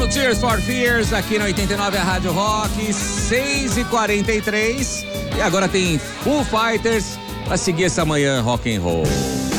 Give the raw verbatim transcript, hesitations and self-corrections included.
No Tears for Fears, aqui na oitenta e nove, a Rádio Rock, seis e quarenta e três. E agora tem Foo Fighters pra seguir essa manhã rock and roll.